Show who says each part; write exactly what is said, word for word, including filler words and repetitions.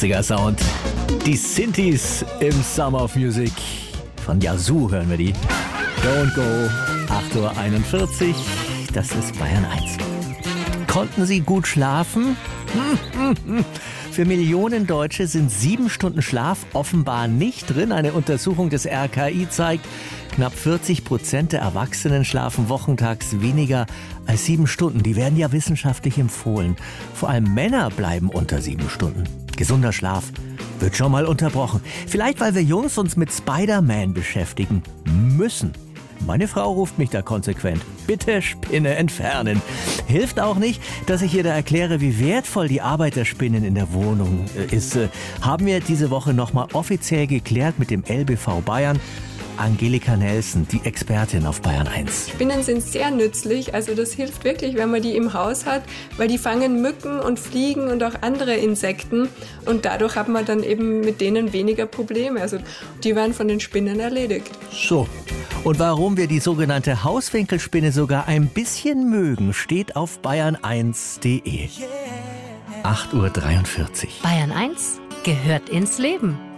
Speaker 1: achtziger Sound. Die Synthes im Summer of Music. Von Yazoo hören wir die. Don't Go, acht Uhr einundvierzig. Das ist Bayern eins. Konnten Sie gut schlafen? Für Millionen Deutsche sind sieben Stunden Schlaf offenbar nicht drin. Eine Untersuchung des R K I zeigt, knapp vierzig Prozent der Erwachsenen schlafen wochentags weniger als sieben Stunden. Die werden ja wissenschaftlich empfohlen. Vor allem Männer bleiben unter sieben Stunden. Gesunder Schlaf wird schon mal unterbrochen. Vielleicht, weil wir Jungs uns mit Spider-Man beschäftigen müssen. Meine Frau ruft mich da konsequent. Bitte Spinne entfernen. Hilft auch nicht, dass ich ihr da erkläre, wie wertvoll die Arbeit der Spinnen in der Wohnung ist. Haben wir diese Woche nochmal offiziell geklärt mit dem L B V Bayern. Angelika Nelson, die Expertin auf Bayern eins.
Speaker 2: Spinnen sind sehr nützlich, also das hilft wirklich, wenn man die im Haus hat, weil die fangen Mücken und Fliegen und auch andere Insekten und dadurch hat man dann eben mit denen weniger Probleme. Also die werden von den Spinnen erledigt.
Speaker 1: So, und warum wir die sogenannte Hauswinkelspinne sogar ein bisschen mögen, steht auf bayern eins punkt de. acht Uhr dreiundvierzig.
Speaker 3: Bayern eins gehört ins Leben.